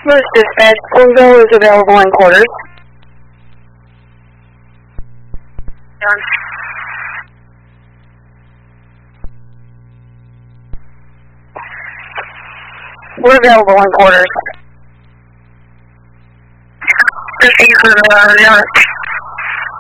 Most dispatch, Louisville is available in quarters. We're available in quarters. Thank you for the